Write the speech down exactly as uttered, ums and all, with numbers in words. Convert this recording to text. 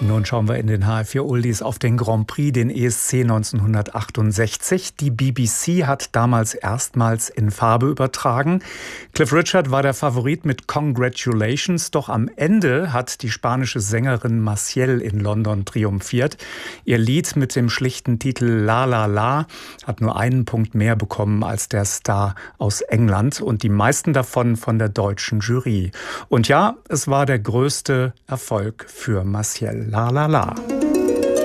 Nun schauen wir in den H F vier Oldies auf den Grand Prix, den E S C neunzehnhundertachtundsechzig. Die B B C hat damals erstmals in Farbe übertragen. Cliff Richard war der Favorit mit Congratulations, doch am Ende hat die spanische Sängerin Maciel in London triumphiert. Ihr Lied mit dem schlichten Titel La La La hat nur einen Punkt mehr bekommen als der Star aus England und die meisten davon von der deutschen Jury. Und ja, es war der größte Erfolg für Maciel. La La La.